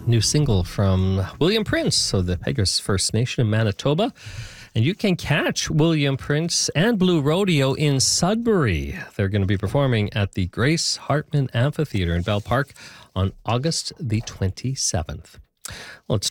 new single from William Prince, so the Peguis First Nation in Manitoba. And you can catch William Prince and Blue Rodeo in Sudbury. They're going to be performing at the Grace Hartman Amphitheatre in Bell Park on August the 27th. Well, it's